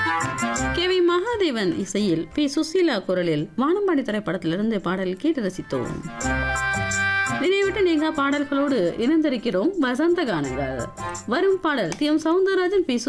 KV Mahadevan இசையில் B Susheela குரலில் வானம்பாடி திரைப்படத்திலிருந்து பாடல் கேட்டு ரசித்தோம். நினைவிட்டு நீங்க பாடல்களோடு இணைந்திருக்கிறோம் வசந்த கானங்கள். வரும் பாடல் டி எம் சௌந்தரராஜன் பி